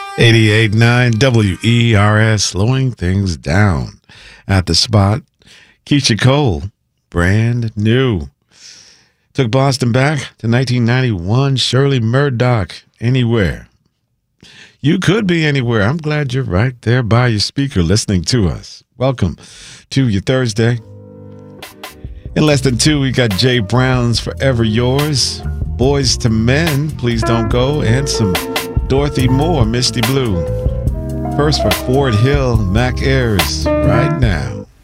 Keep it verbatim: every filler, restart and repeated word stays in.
eighty-eight point nine W E R S, slowing things down at the spot. Keisha Cole, brand new. Took Boston back to nineteen ninety-one. Shirley Murdoch, Anywhere. You could be anywhere. I'm glad you're right there by your speaker listening to us. Welcome to your Thursday. In less than two, we got Jay Brown's Forever Yours, Boys to Men, Please Don't Go, and some Dorothy Moore, Misty Blue. First for Ford Hill, Mac Ayres, Right Now.